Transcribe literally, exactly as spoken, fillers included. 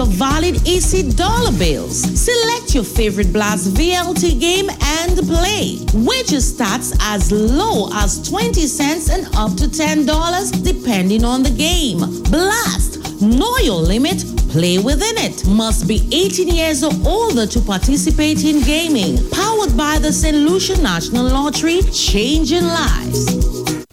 of valid E C dollar bills. Select your favorite Blast V L T game and play. Wager starts as low as twenty cents and up to ten dollars depending on the game. Blast. Know your limit. Play within it. Must be eighteen years or older to participate in gaming. Powered by the Saint Lucia National Lottery, changing lives.